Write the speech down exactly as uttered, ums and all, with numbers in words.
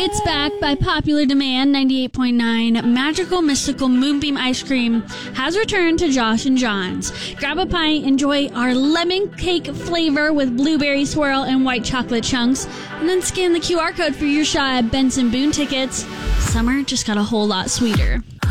It's back by popular demand. ninety-eight point nine Magical Mystical Moonbeam Ice Cream has returned to Josh and John's. Grab a pint, enjoy our lemon cake flavor with blueberry swirl and white chocolate chunks, and then scan the Q R code for your shot at Benson Boone tickets. Summer just got a whole lot sweeter.